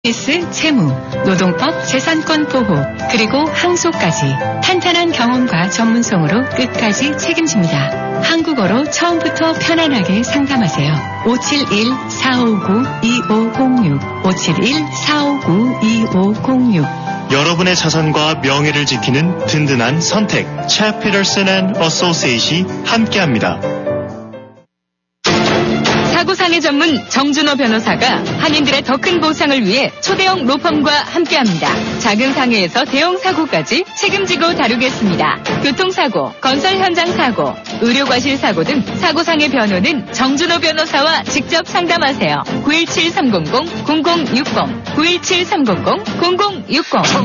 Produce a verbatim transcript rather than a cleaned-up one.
서비스, 채무, 노동법, 재산권 보호, 그리고 항소까지 탄탄한 경험과 전문성으로 끝까지 책임집니다. 한국어로 처음부터 편안하게 상담하세요. 오칠일 사오구 이오공육 오칠일 사오구 이오공육 여러분의 자산과 명예를 지키는 든든한 선택. 차 피터슨 앤 어소시에이트이 함께합니다. 사고상해 전문 정준호 변호사가 한인들의 더 큰 보상을 위해 초대형 로펌과 함께합니다. 작은 상해에서 대형 사고까지 책임지고 다루겠습니다. 교통사고, 건설 현장 사고, 의료과실 사고 등 사고상해 변호는 정준호 변호사와 직접 상담하세요. 구일칠 삼공공 공공육공 구일칠 삼공공 공공육공